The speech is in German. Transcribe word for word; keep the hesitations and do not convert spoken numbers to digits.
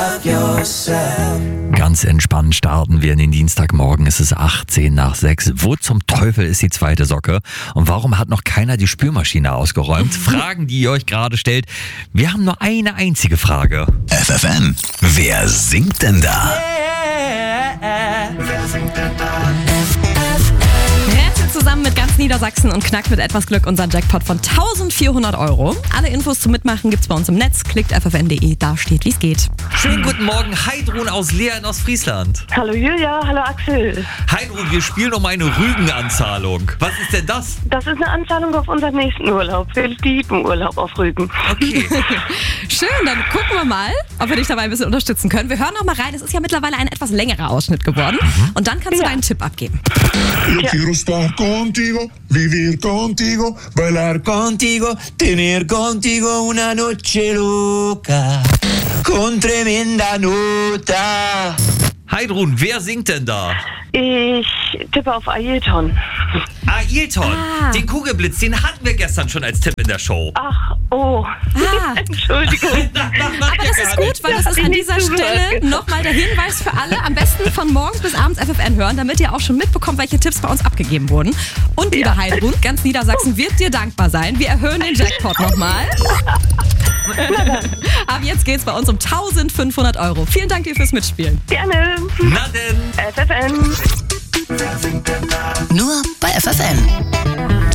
Ganz entspannt starten wir in den Dienstagmorgen. Es ist achtzehn nach sechs. Wo zum Teufel ist die zweite Socke? Und warum hat noch keiner die Spülmaschine ausgeräumt? Fragen, die ihr euch gerade stellt. Wir haben nur eine einzige Frage. F F M, wer singt denn da? Wer singt denn da? Rettet zusammen mit ganz Niedersachsen und knackt mit etwas Glück unseren Jackpot von eintausendvierhundert Euro. Alle Infos zum Mitmachen gibt's bei uns im Netz. Klickt f f n punkt d e, da steht, wie's geht. Schönen guten Morgen, Heidrun aus Leer in Ostfriesland. Hallo Julia, hallo Axel. Heidrun, wir spielen um eine Rügenanzahlung. Was ist denn das? Das ist eine Anzahlung auf unseren nächsten Urlaub. Wir lieben Urlaub auf Rügen. Okay. Schön, dann gucken wir mal, ob wir dich dabei ein bisschen unterstützen können. Wir hören noch mal rein. Es ist ja mittlerweile ein etwas längerer Ausschnitt geworden. Und dann kannst du Ja. deinen Tipp abgeben. Yo quiero estar contigo, vivir contigo, bailar contigo, tener contigo una noche loca, con tremenda nota. Heidrun, wer singt denn da? Ich tippe auf Ailton. Ailton, Ah. den Kugelblitz, den hatten wir gestern schon als Tipp in der Show. Ach, oh. Ah. Entschuldigung. Aber das ist gut, weil das ist an dieser Stelle nochmal der Hinweis für alle. Am besten von morgens bis abends F F N hören, damit ihr auch schon mitbekommt, welche Tipps bei uns abgegeben wurden. Und lieber Heidrun, ganz Niedersachsen wird dir dankbar sein. Wir erhöhen den Jackpot nochmal. Aber jetzt geht's bei uns um eintausendfünfhundert Euro. Vielen Dank dir fürs Mitspielen. Gerne. Na denn. F F N. Nur bei F F M.